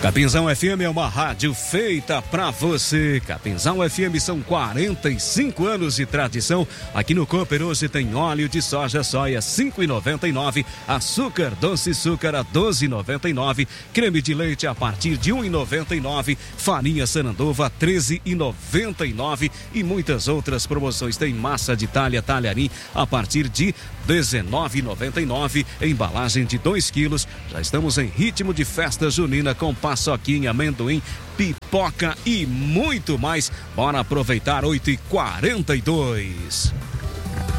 Capinzão FM é uma rádio feita pra você. Capinzão FM são 45 anos de tradição. Aqui no Cooper hoje tem óleo de soja soia 5,99, açúcar doce açúcar a 12,99, creme de leite a partir de 1,99, farinha Sanandova 13,99 e muitas outras promoções. Tem massa de talharim a partir de 19,99, embalagem de 2 quilos. Já estamos em ritmo de festa junina com paçoquinha, amendoim, pipoca e muito mais. Bora aproveitar. 8h42.